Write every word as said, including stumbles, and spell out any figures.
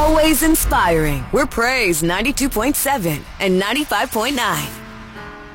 always inspiring. We're Praise ninety-two point seven and ninety-five point nine.